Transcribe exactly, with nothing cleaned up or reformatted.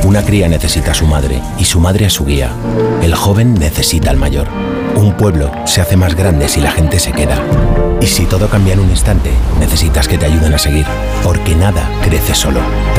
Una cría necesita a su madre y su madre a su guía. El joven necesita al mayor. Un pueblo se hace más grande si la gente se queda. Y si todo cambia en un instante, necesitas que te ayuden a seguir, porque nada crece solo.